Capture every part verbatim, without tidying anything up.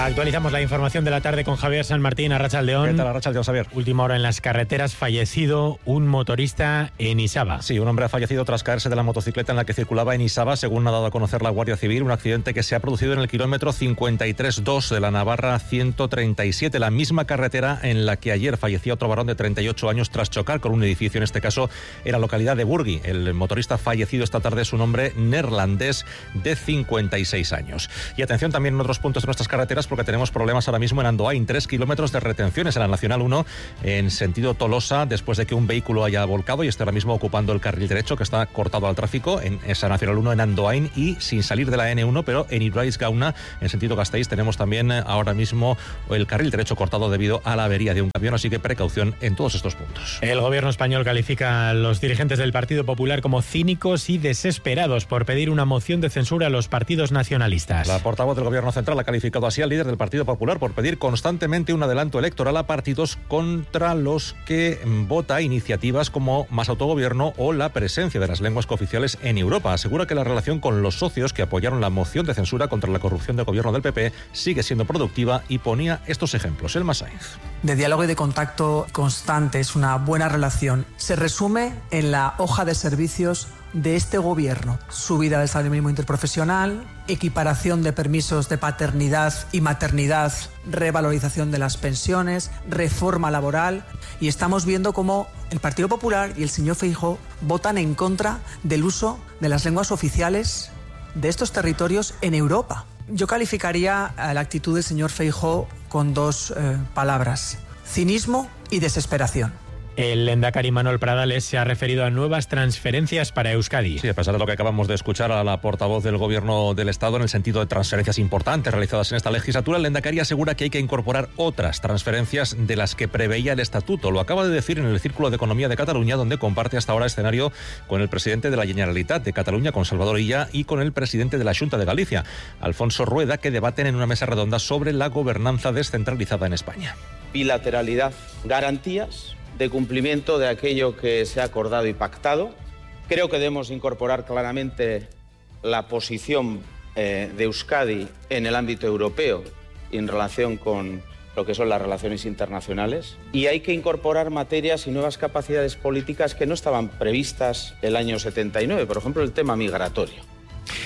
Actualizamos la información de la tarde con Javier San Martín, Arratsaldeón. ¿Qué tal, Arratsaldeón, Javier? Última hora en las carreteras, fallecido un motorista en Isaba. Sí, un hombre ha fallecido tras caerse de la motocicleta en la que circulaba en Isaba, según ha dado a conocer la Guardia Civil. Un accidente que se ha producido en el kilómetro cincuenta y tres dos de la Navarra ciento treinta y siete, la misma carretera en la que ayer fallecía otro varón de treinta y ocho años tras chocar con un edificio, en este caso en la localidad de Burgui. El motorista fallecido esta tarde es un hombre neerlandés de cincuenta y seis años. Y atención también en otros puntos de nuestras carreteras, porque tenemos problemas ahora mismo en Andoain. Tres kilómetros de retenciones en la Nacional uno en sentido Tolosa, después de que un vehículo haya volcado y esté ahora mismo ocupando el carril derecho, que está cortado al tráfico en esa Nacional uno en Andoain, y sin salir de la ene uno, pero en Irraiz-Gauna, en sentido Gasteiz, tenemos también ahora mismo el carril derecho cortado debido a la avería de un camión, así que precaución en todos estos puntos. El gobierno español califica a los dirigentes del Partido Popular como cínicos y desesperados por pedir una moción de censura a los partidos nacionalistas. La portavoz del gobierno central ha calificado así al líder del Partido Popular por pedir constantemente un adelanto electoral a partidos contra los que vota iniciativas como Más Autogobierno o la presencia de las lenguas cooficiales en Europa. Asegura que la relación con los socios que apoyaron la moción de censura contra la corrupción del gobierno del P P sigue siendo productiva y ponía estos ejemplos. Elma Sainz. De diálogo y de contacto constante, es una buena relación. Se resume en la hoja de servicios de este gobierno: subida del salario mínimo interprofesional, equiparación de permisos de paternidad y maternidad, revalorización de las pensiones, reforma laboral, y estamos viendo cómo el Partido Popular y el señor Feijóo votan en contra del uso de las lenguas oficiales de estos territorios en Europa. Yo calificaría la actitud del señor Feijóo con dos eh, palabras: cinismo y desesperación. El lehendakari Manuel Pradales se ha referido a nuevas transferencias para Euskadi. Sí, a pesar de lo que acabamos de escuchar a la portavoz del Gobierno del Estado en el sentido de transferencias importantes realizadas en esta legislatura, el lehendakari asegura que hay que incorporar otras transferencias de las que preveía el Estatuto. Lo acaba de decir en el Círculo de Economía de Cataluña, donde comparte hasta ahora escenario con el presidente de la Generalitat de Cataluña, con Salvador Illa, y con el presidente de la Xunta de Galicia, Alfonso Rueda, que debaten en una mesa redonda sobre la gobernanza descentralizada en España. Bilateralidad, garantías de cumplimiento de aquello que se ha acordado y pactado. Creo que debemos incorporar claramente la posición eh, de Euskadi en el ámbito europeo y en relación con lo que son las relaciones internacionales. Y hay que incorporar materias y nuevas capacidades políticas que no estaban previstas el año setenta y nueve, por ejemplo, el tema migratorio.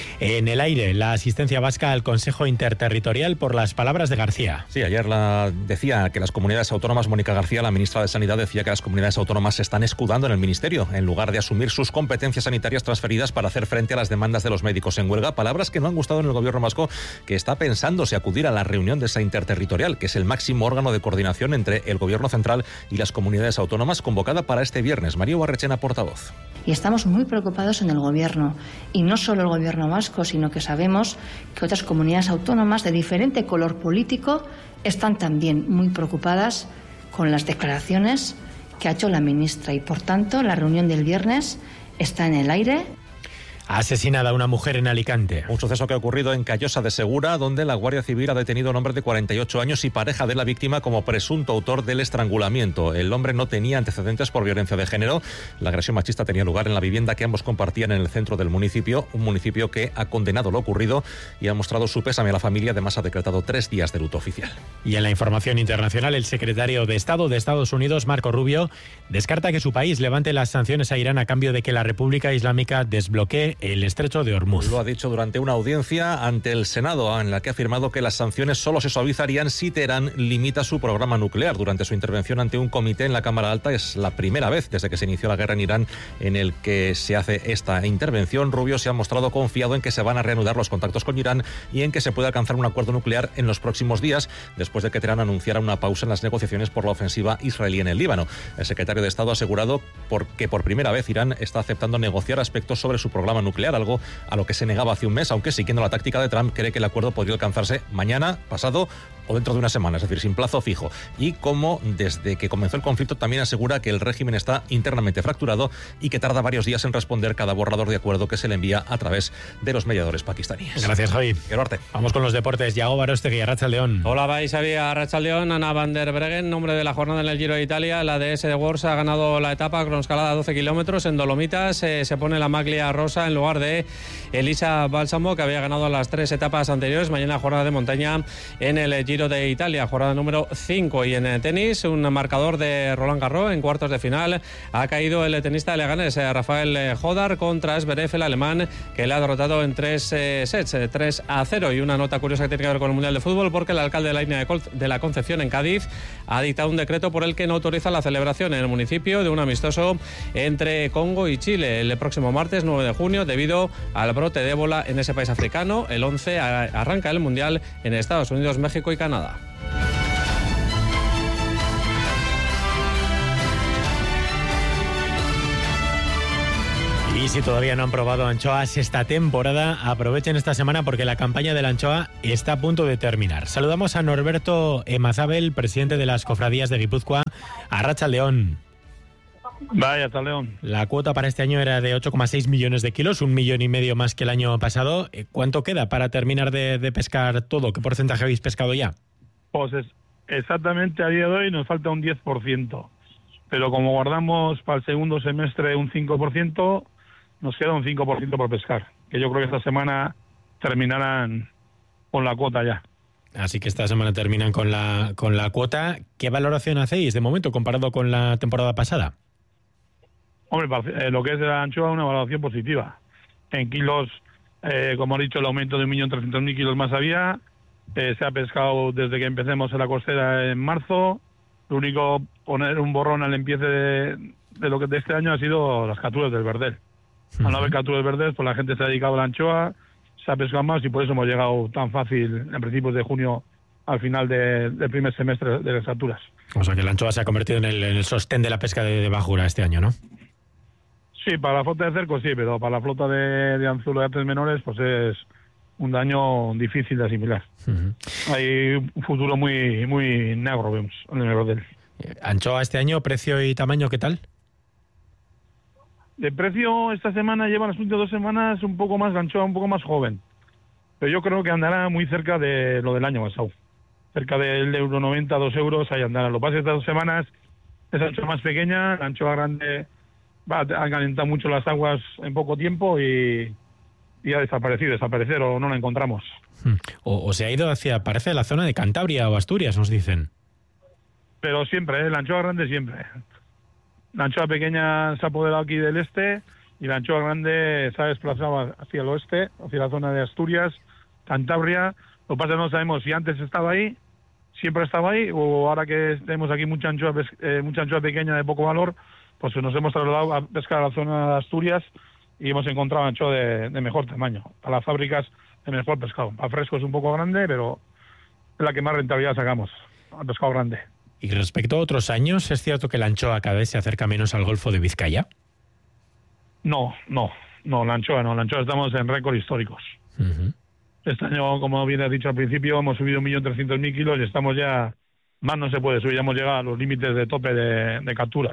En el aire, la asistencia vasca al Consejo Interterritorial por las palabras de García. Sí, ayer la decía que las comunidades autónomas, Mónica García, la ministra de Sanidad, decía que las comunidades autónomas se están escudando en el Ministerio en lugar de asumir sus competencias sanitarias transferidas para hacer frente a las demandas de los médicos en huelga. Palabras que no han gustado en el gobierno vasco, que está pensándose acudir a la reunión de esa interterritorial, que es el máximo órgano de coordinación entre el gobierno central y las comunidades autónomas, convocada para este viernes. María Barrechena, portavoz. Y estamos muy preocupados en el gobierno, y no solo el gobierno vasco, sino que sabemos que otras comunidades autónomas de diferente color político están también muy preocupadas con las declaraciones que ha hecho la ministra, y por tanto la reunión del viernes está en el aire. Asesinada una mujer en Alicante. Un suceso que ha ocurrido en Callosa de Segura, donde la Guardia Civil ha detenido a un hombre de cuarenta y ocho años y pareja de la víctima como presunto autor del estrangulamiento. El hombre no tenía antecedentes por violencia de género. La agresión machista tenía lugar en la vivienda que ambos compartían en el centro del municipio, un municipio que ha condenado lo ocurrido y ha mostrado su pésame a la familia. Además, ha decretado tres días de luto oficial. Y en la información internacional, el secretario de Estado de Estados Unidos, Marco Rubio, descarta que su país levante las sanciones a Irán a cambio de que la República Islámica desbloquee el estrecho de Hormuz. Lo ha dicho durante una audiencia ante el Senado, en la que ha afirmado que las sanciones solo se suavizarían si Teherán limita su programa nuclear. Durante su intervención ante un comité en la Cámara Alta, es la primera vez desde que se inició la guerra en Irán en el que se hace esta intervención. Rubio se ha mostrado confiado en que se van a reanudar los contactos con Irán y en que se puede alcanzar un acuerdo nuclear en los próximos días, después de que Teherán anunciara una pausa en las negociaciones por la ofensiva israelí en el Líbano. El secretario de Estado ha asegurado que por primera vez Irán está aceptando negociar aspectos sobre su programa nuclear, algo a lo que se negaba hace un mes, aunque siguiendo la táctica de Trump cree que el acuerdo podría alcanzarse mañana, pasado o dentro de una semana, es decir, sin plazo fijo. Y como desde que comenzó el conflicto también asegura que el régimen está internamente fracturado y que tarda varios días en responder cada borrador de acuerdo que se le envía a través de los mediadores pakistaníes. Gracias, Javi. Gerarte. Vamos con los deportes. Yago Barostegui, Arratsaldeon. Hola, vais a Arratsaldeon. Ana van der Breggen, nombre de la jornada en el Giro de Italia. La D S de Wors ha ganado la etapa con escalada doce kilómetros en Dolomitas. Eh, se pone la maglia rosa en lugar de Elisa Balsamo, que había ganado las tres etapas anteriores. Mañana jornada de montaña en el Giro de Italia, jornada número cinco. Y en el tenis, un marcador de Roland Garros en cuartos de final. Ha caído el tenista de Leganés, Rafael Jodar, contra Zverev, el alemán, que le ha derrotado en tres eh, sets, tres a cero. Y una nota curiosa que tiene que ver con el Mundial de Fútbol, porque el alcalde de la Línea de la Concepción en Cádiz ha dictado un decreto por el que no autoriza la celebración en el municipio de un amistoso entre Congo y Chile el próximo martes nueve de junio debido al brote de ébola en ese país africano. El once arranca el Mundial en Estados Unidos, México y Canadá. Y si todavía no han probado anchoas esta temporada, aprovechen esta semana porque la campaña de la anchoa está a punto de terminar. Saludamos a Norberto Emazábel, presidente de las cofradías de Guipúzcoa. Arratsaldeon. Vaya, Arratsaldeon. La cuota para este año era de ocho coma seis millones de kilos, un millón y medio más que el año pasado. ¿Cuánto queda para terminar de, de pescar todo? ¿Qué porcentaje habéis pescado ya? Pues es, exactamente a día de hoy nos falta un diez por ciento. Pero como guardamos para el segundo semestre un cinco por ciento, nos queda un cinco por ciento por pescar, que yo creo que esta semana terminarán con la cuota ya. Así que esta semana terminan con la con la cuota. ¿Qué valoración hacéis de momento comparado con la temporada pasada? Hombre, eh, lo que es la anchoa, una valoración positiva. En kilos, eh, como he dicho, el aumento de un millón trescientos mil kilos más había. Eh, se ha pescado desde que empecemos en la costera en marzo. Lo único, poner un borrón al empiece de, de lo que de este año ha sido las capturas del verdel. Uh-huh. Al no haber capturas del verdel, pues la gente se ha dedicado a la anchoa, se ha pescado más y por eso hemos llegado tan fácil en principios de junio al final de, del primer semestre de las capturas. O sea que la anchoa se ha convertido en el, en el sostén de la pesca de, de bajura este año, ¿no? Sí, para la flota de cerco sí, pero para la flota de, de anzuelo de artes menores pues es un daño difícil de asimilar. Uh-huh. Hay un futuro muy muy negro, vemos, en el verdel. ¿Anchoa este año, precio y tamaño, qué tal? De precio, esta semana lleva las últimas dos semanas un poco más, la anchoa un poco más joven. Pero yo creo que andará muy cerca de lo del año pasado. Cerca del euro noventa, dos euros, ahí andará. Lo que pasa es que estas dos semanas es anchoa más pequeña, la anchoa grande va a calentar mucho las aguas en poco tiempo y, y ha desaparecido, desaparecer o no la encontramos. O, o se ha ido hacia, parece, la zona de Cantabria o Asturias, nos dicen. Pero siempre, ¿eh? La anchoa grande siempre. La anchoa pequeña se ha apoderado aquí del este y la anchoa grande se ha desplazado hacia el oeste, hacia la zona de Asturias, Cantabria. Lo que pasa es que no sabemos si antes estaba ahí, siempre estaba ahí, o ahora que tenemos aquí mucha anchoa, eh, mucha anchoa pequeña de poco valor, pues nos hemos trasladado a pescar a la zona de Asturias y hemos encontrado anchoa de, de mejor tamaño. A las fábricas de mejor pescado. A fresco es un poco grande, pero es la que más rentabilidad sacamos, al pescado grande. Y respecto a otros años, ¿es cierto que la anchoa cada vez se acerca menos al Golfo de Vizcaya? No, no, no, la anchoa no, la anchoa estamos en récord históricos. Uh-huh. Este año, como bien has dicho al principio, hemos subido un millón trescientos mil kilos y estamos ya, más no se puede subir, ya hemos llegado a los límites de tope de, de capturas.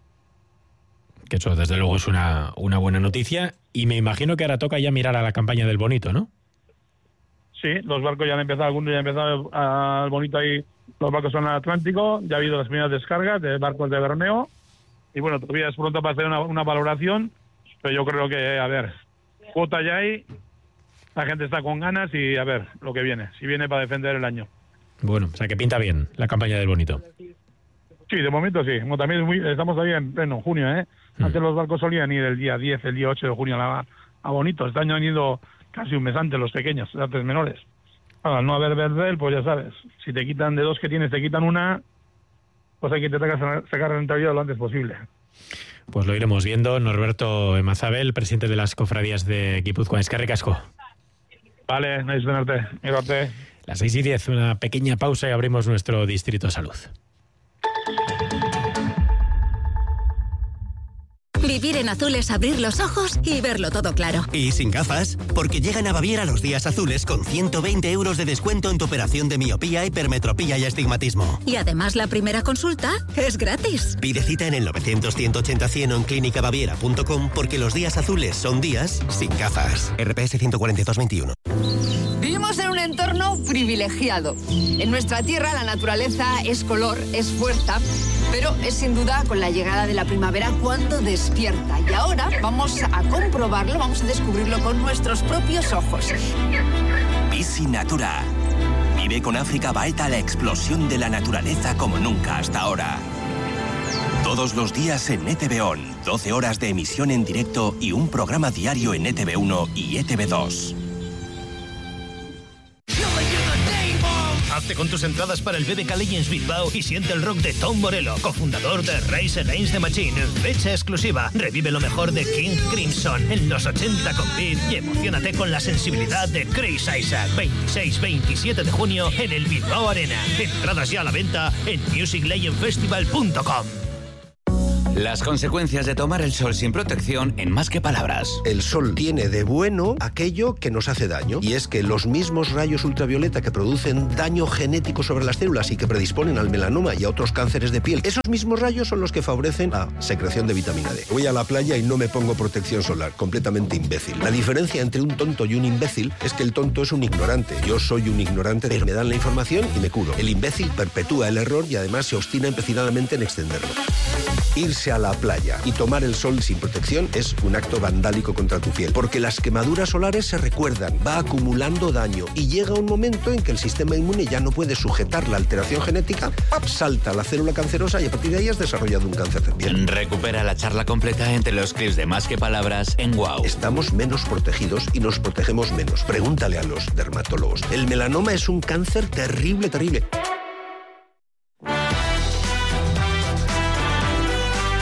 Que eso desde luego es una, una buena noticia y me imagino que ahora toca ya mirar a la campaña del Bonito, ¿no? Sí, los barcos ya han empezado, algunos ya han empezado al Bonito ahí, los barcos son al Atlántico, ya ha habido las primeras descargas de barcos de Bermeo y bueno, todavía es pronto para hacer una, una valoración, pero yo creo que, a ver, cuota ya hay, la gente está con ganas y a ver lo que viene, si viene para defender el año. Bueno, o sea que pinta bien la campaña del Bonito. Sí, de momento sí, bueno, también es muy, estamos todavía en pleno junio, ¿eh? Mm. Antes los barcos solían ir el día diez, el día ocho de junio a, a Bonito, este año han ido casi un mes antes los pequeños, los artes menores. Al no haber verdel, pues ya sabes, si te quitan de dos que tienes, te quitan una, pues hay que intentar sacar rentabilidad lo antes posible. Pues lo iremos viendo. Norberto Emazábel, presidente de las cofradías de Guipúzcoa. Eskerrik asko. Vale, nice tenerte. Mírate. Las seis y diez, una pequeña pausa y abrimos nuestro Distrito Salud. Vivir en azul es abrir los ojos y verlo todo claro. Y sin gafas, porque llegan a Baviera los días azules con ciento veinte euros de descuento en tu operación de miopía, hipermetropía y astigmatismo. Y además la primera consulta es gratis. Pide cita en el novecientos, ciento ochenta, cien o en clínica baviera punto com porque los días azules son días sin gafas. R P S ciento cuarenta y dos veintiuno. Vivimos en un entorno privilegiado. En nuestra tierra la naturaleza es color, es fuerza, pero es sin duda con la llegada de la primavera cuando despierta. Y ahora vamos a comprobarlo, vamos a descubrirlo con nuestros propios ojos. Bici Natura. Vive con África Baeta la explosión de la naturaleza como nunca hasta ahora. Todos los días en E T V O N, doce horas de emisión en directo y un programa diario en E T V uno y E T V dos. Hazte con tus entradas para el B B K Legends Bilbao y siente el rock de Tom Morello, cofundador de Rise Against the Machine. Fecha exclusiva. Revive lo mejor de King Crimson en los ochenta con Beat y emocionate con la sensibilidad de Chris Isaac. veintiséis veintisiete de junio en el Bilbao Arena. Entradas ya a la venta en music legend festival punto com. Las consecuencias de tomar el sol sin protección en Más que Palabras. El sol tiene de bueno aquello que nos hace daño, y es que los mismos rayos ultravioleta que producen daño genético sobre las células y que predisponen al melanoma y a otros cánceres de piel, esos mismos rayos son los que favorecen la secreción de vitamina D. Voy a la playa y no me pongo protección solar, completamente imbécil. La diferencia entre un tonto y un imbécil es que el tonto es un ignorante. Yo soy un ignorante, pero me dan la información y me curo. El imbécil perpetúa el error y además se obstina empecinadamente en extenderlo. Irse a la playa y tomar el sol sin protección es un acto vandálico contra tu piel, porque las quemaduras solares se recuerdan, va acumulando daño y llega un momento en que el sistema inmune ya no puede sujetar la alteración genética, ¡pap!, salta la célula cancerosa y a partir de ahí has desarrollado un cáncer de piel. Recupera la charla completa entre los clips de Más que Palabras en Wow. Estamos menos protegidos y nos protegemos menos. Pregúntale a los dermatólogos. El melanoma es un cáncer terrible, terrible.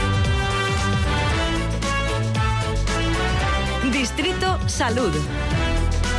Distrito Salud.